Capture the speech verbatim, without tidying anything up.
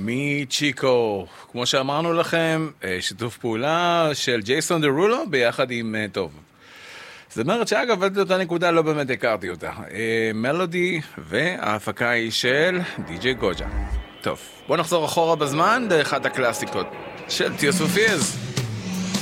מצ'יקו, כמו שאמרנו לכם, שיתוף פעולה של ג'ייסון דרולו ביחד עם טוב. זאת אומרת שאגב, עד אותה נקודה לא באמת הכרתי אותה. מלודי, וההפקה היא של די-ג'יי גוג'ה. טוב, בוא נחזור אחורה בזמן לאחת הקלאסיקות של טיוס ופיז.